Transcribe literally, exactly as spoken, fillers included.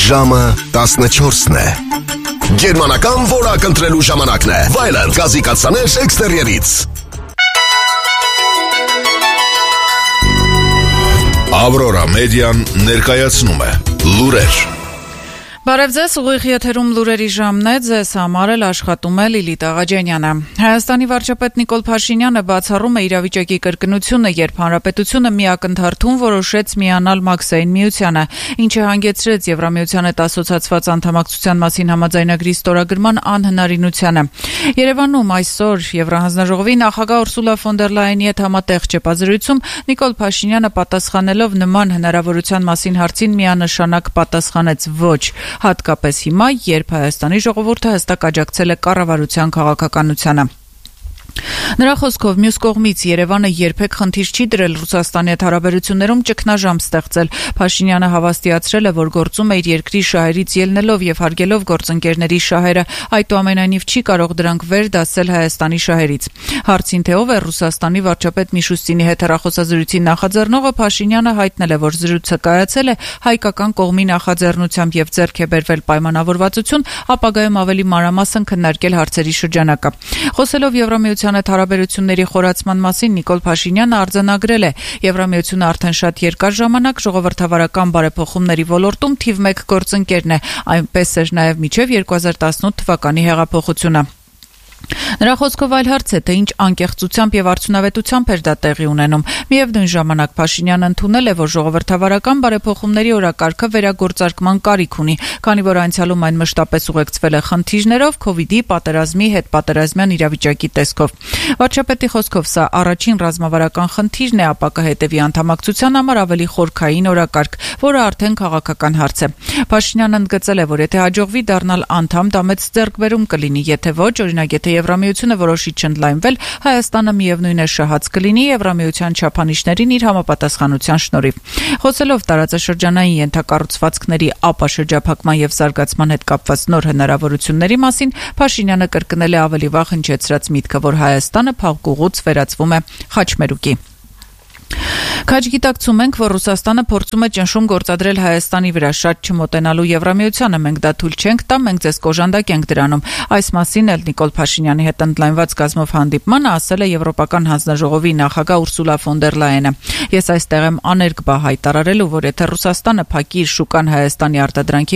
Ժամը տասնչորսն է։ Գերմանական որակ ընտրելու ժամանակն է։ Վայլենդ գազի կաթսաներ էքստերիերից։ Ավրորա մեդիան ներկայացնում է լուրեր։ Բարև ձեզ, ուղիղ եթերում լուրերի ժամն է, ձեզ համար էլ աշխատում է Լիլիթ Աղաջանյանը։ Հայաստանի վարչապետ Նիկոլ Փաշինյանը բացառում է իրավիճակի կրկնությունը, երբ հանրապետությունը միակնթարթում որոշեց միանալ Մաքսային միությանը, ինչը հանգեցրեց Եվրամիության հետ ասոցացված անդամակցության մասին համաձայնագրի ստորագրման անհնարինությանը։ Երևանում այսօր Եվրահանձնաժողովի նախագահ Ուրսուլա ֆոն դեր Լայենի հետ համատեղ ճեպազրույցում Նիկոլ Փաշինյանը պատասխանելով նման հնարավորության մասին հարցին միանշանակ պատասխանեց ոչ, հատկապես հիմա, երբ Հայաստանի ժողովուրդը հստակ աջակցել է կառավարության քաղաքականությանը։ Նրա խոսքով մյուս կողմից Երևանը երբեք խնդիր չի դրել Ռուսաստանի հետ հարաբերություններում ճգնաժամ ստեղծել։ Փաշինյանը հավաստիացրել է, որ գործում է իր երկրի շահերից ելնելով եւ հարգելով գործընկերների շահերը, այդուամենայնիվ չի կարող դրանք վեր դասել Հայաստանի շահերից։ Հարցին թե ով է Ռուսաստանի վարչապետ Միշուստինի հետ հեռախոսազրույցի նախաձեռնողը, Փաշինյանը հայտնել է, որ զրույցը կայացել է հայկական կողմի նախաձեռնությամբ եւ ձեռք է բերվել պայմանավորվածություն ապագայում ավելի մանրամասն քննարկել հարցերի շրջանակը։ Խոսելով Եվրամիության հետ հարաբերությունների խորացման մասին Նիկոլ Փաշինյանը արձանագրել է. Եվրամիությունը արդեն շատ երկար ժամանակ ժողովրդավարական բարեփոխումների ոլորտում թիվ մեկ գործընկերն է, այնպես էր նաև մինչև երկու հազար տասնութ թվականի հեղափոխությունը։ Նրա խոսքով այլ հարց է, թե ինչ անկեղծությամբ եւ արդյունավետությամբ էր դա տեղի ունենում։ Միևնույն ժամանակ Փաշինյանը ընդունել է, որ ժողովրդավարական բարեփոխումների օրակարգը վերագործարկման կարիք ունի, քանի որ անցյալում այն մշտապես ուղեկցվել է խնդիրներով, Քովիդի, պատերազմի, հետպատերազմյան իրավիճակի տեսքով։ Վարչապետի խոսքով սա առաջին ռազմավարական խնդիրն է ապակա հետևի անդամակցության համար ավելի խորքային օրակարգ, որը արդեն քաղաքական հարց է։ Փաշինյանը ընդգծել է, որ եթե հաջողվի դառնալ անդամ, դա մեծ ձեռքբերում կլինի, եթե ոչ, օրինակ եթե Եվրամիությունը որոշի չընդլայնվել, Հայաստանը միևնույն է շահած կլինի Եվրամիության չափանիշներին իր համապատասխանության շնորհիվ։ Խոսելով տարածաշրջանային ենթակառուցվածքների ապաշրջափակման եւ զարգացման հետ կապված նոր հնարավորությունների մասին, Փաշինյանը կրկնել է ավելի վաղ հնչեցրած միտքը, որ Հայաստանը փակուղուց վերածվում է խաչմերուկի։ Քաջ գիտակցում ենք, որ Ռուսաստանը փորձում է ճնշում գործադրել Հայաստանի վրա շատ չմոտենալու Եվրամիությանը, մենք դա թույլ չենք տա, մենք ձեզ կոժանդակ ենք դրանում։ Այս մասին էլ Նիկոլ Փաշինյանի հետ ընդլայնված կազմով հանդիպմանը ասել է Եվրոպական հանձնաժողովի նախագահ Ուրսուլա ֆոն դեր Լայենը։ Ես այստեղ եմ աներկբա հայտարարելու, որ եթե Ռուսաստանը փակի իր շուկան Հայաստանի արտադրանքի